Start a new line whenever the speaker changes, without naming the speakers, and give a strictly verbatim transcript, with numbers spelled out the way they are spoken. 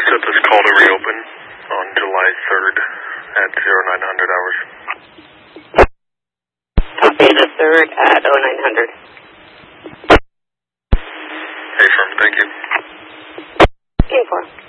set this call to reopen on July third at zero nine hundred hours.
Copy the third at oh nine hundred.
Hey, firm, thank you.
Info.